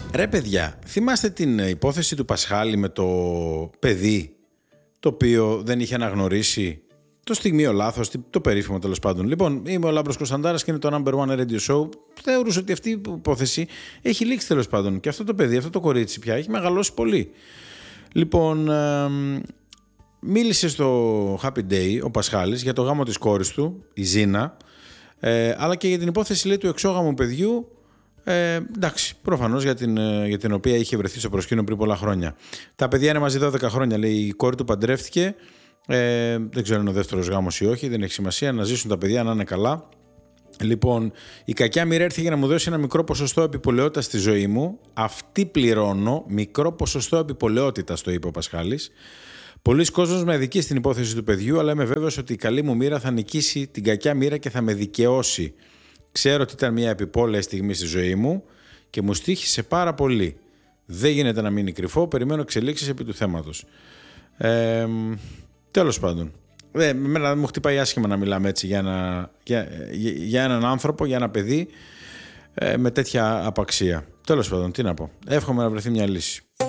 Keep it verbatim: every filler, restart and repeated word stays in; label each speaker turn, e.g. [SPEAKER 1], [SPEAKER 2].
[SPEAKER 1] Ρε παιδιά, θυμάστε την υπόθεση του Πασχάλη με το παιδί το οποίο δεν είχε αναγνωρίσει το στιγμίο λάθος, το περίφημο τέλος πάντων. Λοιπόν, είμαι ο Λάμπρος Κωνσταντάρας και είναι το Number One Radio Show. Θεωρούσα ότι αυτή η υπόθεση έχει λήξει τέλος πάντων. Και αυτό το παιδί, αυτό το κορίτσι πια έχει μεγαλώσει πολύ. Λοιπόν, ε, μίλησε στο Happy Day ο Πασχάλης για το γάμο της κόρης του, η Ζήνα, ε, αλλά και για την υπόθεση, λέει, του εξώγαμου παιδιού. Ε, εντάξει, προφανώς για την, για την οποία είχε βρεθεί στο προσκήνιο πριν πολλά χρόνια. Τα παιδιά είναι μαζί δώδεκα χρόνια, λέει. Η κόρη του παντρεύτηκε. Ε, δεν ξέρω αν είναι ο δεύτερος γάμος ή όχι, δεν έχει σημασία. Να ζήσουν τα παιδιά, να είναι καλά. Λοιπόν, η κακιά μοίρα έρθει για να μου δώσει ένα μικρό ποσοστό επιπολαιότητας στη ζωή μου. Αυτή πληρώνω. Μικρό ποσοστό επιπολαιότητας, το είπε ο Πασχάλης. Πολλοί κόσμος με αδικεί στην υπόθεση του παιδιού, αλλά είμαι βέβαιος ότι η καλή μου μοίρα θα νικήσει την κακιά μοίρα και θα με δικαιώσει. Ξέρω ότι ήταν μια επιπόλαια στιγμή στη ζωή μου και μου στοίχησε πάρα πολύ. Δεν γίνεται να μείνει κρυφό, περιμένω εξελίξεις επί του θέματος. Ε, τέλος πάντων. Ε, εμένα μου χτυπάει άσχημα να μιλάμε έτσι για, ένα, για, για, για έναν άνθρωπο, για ένα παιδί ε, με τέτοια απαξία. Τέλος πάντων, τι να πω. Εύχομαι να βρεθεί μια λύση.